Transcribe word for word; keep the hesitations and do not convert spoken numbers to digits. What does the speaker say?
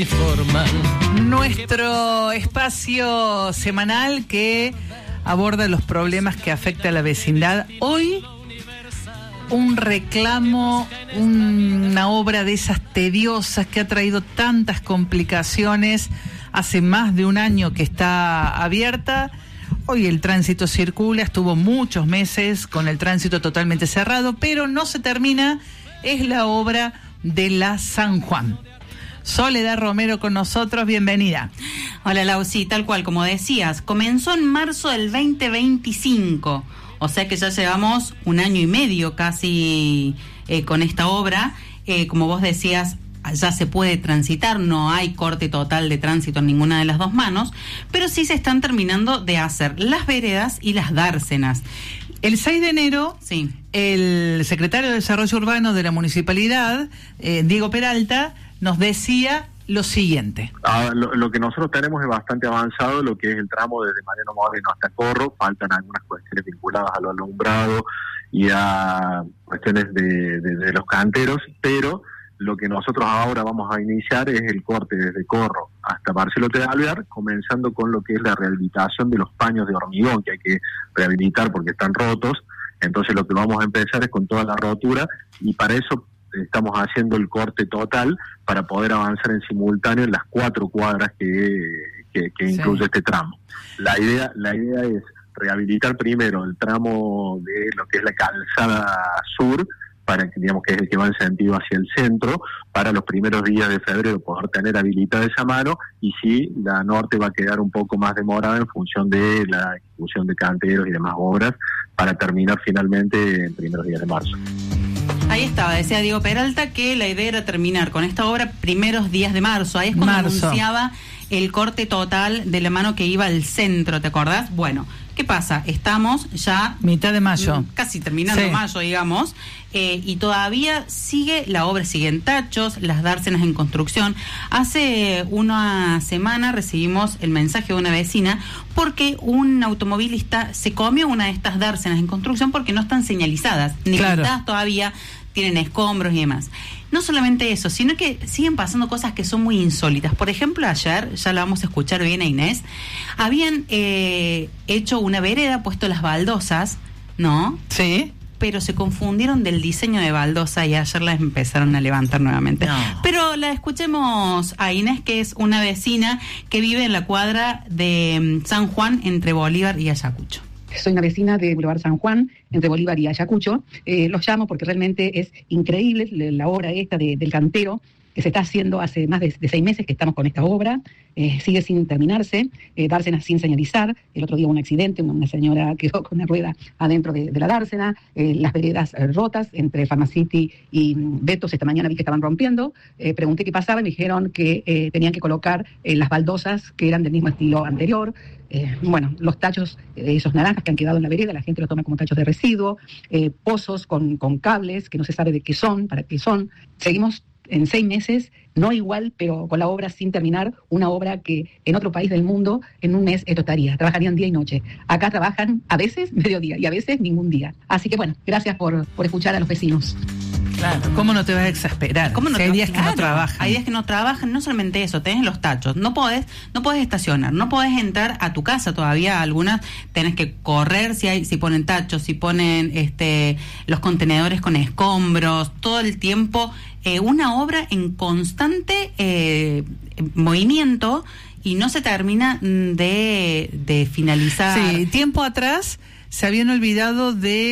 Nuestro espacio semanal que aborda los problemas que afecta a la vecindad. Hoy, un reclamo, una obra de esas tediosas que ha traído tantas complicaciones. Hace más de un año que está abierta. Hoy el tránsito circula, estuvo muchos meses con el tránsito totalmente cerrado, pero no se termina. Es la obra de la San Juan. Soledad Romero con nosotros, bienvenida. Hola Lau, sí, tal cual, como decías, comenzó en marzo del veinte veinticinco, o sea que ya llevamos un año y medio casi eh, con esta obra. Eh, como vos decías, ya se puede transitar, no hay corte total de tránsito en ninguna de las dos manos, pero sí se están terminando de hacer las veredas y las dársenas. El seis de enero, sí, el secretario de Desarrollo Urbano de la Municipalidad, eh, Diego Peralta, nos decía lo siguiente. Ah, lo, lo que nosotros tenemos es bastante avanzado, lo que es el tramo desde Mariano Moreno hasta Corro. Faltan algunas cuestiones vinculadas a lo alumbrado y a cuestiones de, de, de los canteros, pero lo que nosotros ahora vamos a iniciar es el corte desde Corro hasta Marcelo T. de Alvear, comenzando con lo que es la rehabilitación de los paños de hormigón que hay que rehabilitar porque están rotos. Entonces lo que vamos a empezar es con toda la rotura, y para eso estamos haciendo el corte total para poder avanzar en simultáneo en las cuatro cuadras que, que, que incluye sí. este tramo. La idea, la idea es rehabilitar primero el tramo de lo que es la calzada sur, para que, digamos, que es el que va en sentido hacia el centro, para los primeros días de febrero poder tener habilitada esa mano, y sí, la norte va a quedar un poco más demorada en función de la ejecución de canteros y demás obras, para terminar finalmente en primeros días de marzo. Ahí estaba, decía Diego Peralta que la idea era terminar con esta obra primeros días de marzo. Ahí es cuando marzo. anunciaba el corte total de la mano que iba al centro, ¿te acordás? Bueno, ¿qué pasa? Estamos ya... mitad de mayo. Casi terminando sí. mayo, digamos, eh, y todavía sigue, la obra sigue en tachos, las dársenas en construcción. Hace una semana recibimos el mensaje de una vecina porque un automovilista se comió una de estas dársenas en construcción porque no están señalizadas, ni claro. pintadas todavía, tienen escombros y demás. No solamente eso, sino que siguen pasando cosas que son muy insólitas. Por ejemplo, ayer, ya la vamos a escuchar bien a Inés, habían eh, hecho una vereda, puesto las baldosas, ¿no? Sí. Pero se confundieron del diseño de baldosa y ayer las empezaron a levantar nuevamente. No. Pero la escuchemos a Inés, que es una vecina que vive en la cuadra de San Juan, entre Bolívar y Ayacucho. Soy una vecina de Boulevard San Juan, entre Bolívar y Ayacucho. Eh, los llamo porque realmente es increíble la obra esta de, del cantero, que se está haciendo hace más de, de seis meses que estamos con esta obra. Eh, sigue sin terminarse, eh, dársenas sin señalizar. El otro día hubo un accidente, una, una señora quedó con una rueda adentro de, de la dársena, eh, las veredas eh, rotas entre Pharmacity y Betos. Esta mañana vi que estaban rompiendo. Eh, pregunté qué pasaba y me dijeron que eh, tenían que colocar eh, las baldosas que eran del mismo estilo anterior. Eh, bueno, los tachos, eh, esos naranjas que han quedado en la vereda, la gente los toma como tachos de residuo, eh, pozos con, con cables que no se sabe de qué son, para qué son. Seguimos en seis meses, no igual, pero con la obra sin terminar, una obra que en otro país del mundo, en un mes esto estaría, trabajarían día y noche. Acá trabajan a veces mediodía y a veces ningún día. Así que bueno, gracias por, por escuchar a los vecinos. Claro, ¿cómo no te vas a exasperar? ¿Cómo no si hay te... días claro, que no trabajan. Hay días que no trabajan, no solamente eso, tenés los tachos, no podés, no podés estacionar, no podés entrar a tu casa todavía, algunas tenés que correr si hay, si ponen tachos, si ponen este los contenedores con escombros, todo el tiempo, eh, una obra en constante eh, movimiento, y no se termina de, de finalizar. Sí, tiempo atrás se habían olvidado de